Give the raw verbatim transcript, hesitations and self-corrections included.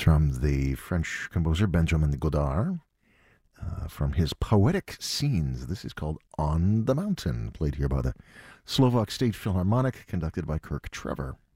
from the French composer Benjamin Godard. Uh, from his Poetic Scenes. This is called On the Mountain, played here by the Slovak State Philharmonic, conducted by Kirk Trevor.